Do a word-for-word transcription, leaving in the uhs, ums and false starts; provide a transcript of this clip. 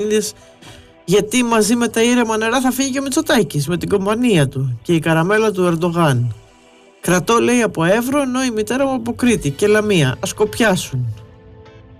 γιατί μαζί με τα ήρεμα νερά θα φύγει και ο Μητσοτάκης με την κομπανία του και η καραμέλα του Ερντογάν. Κρατώ, λέει, από Εύρο, ενώ η μητέρα μου από Κρήτη και Λαμία. Ας κοπιάσουν.